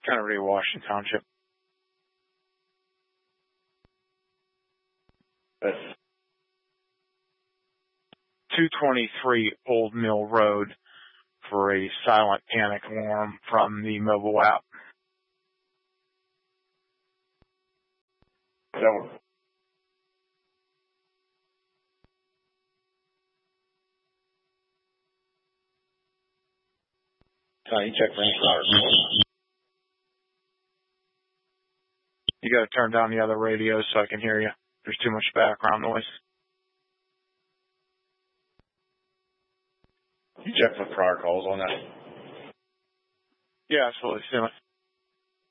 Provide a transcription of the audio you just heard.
Kennedy, Washington Township. That's 223 Old Mill Road for a silent panic alarm from the mobile app. so. You check for any flowers. You got to turn down the other radio so I can hear you. There's too much background noise. You check for prior calls on that. Yeah, absolutely.